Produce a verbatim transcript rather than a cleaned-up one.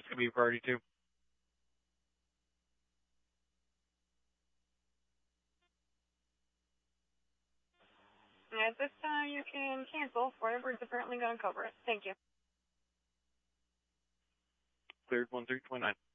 gonna be a priority too. At this time, you can cancel. Firebird's apparently going to cover it. Thank you. Cleared one three twenty nine.